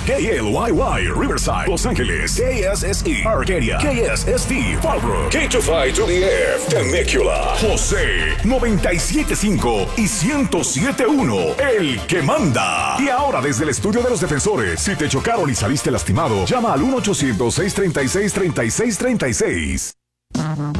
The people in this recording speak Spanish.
KLYY, Riverside, Los Ángeles. KSSE, Arcadia. KSST, Fallbrook. K252F, Temecula. José, 97.5 y 107.1, el que manda. Y ahora desde el estudio de los defensores, si te chocaron y saliste lastimado, llama al 1-800-636-3636.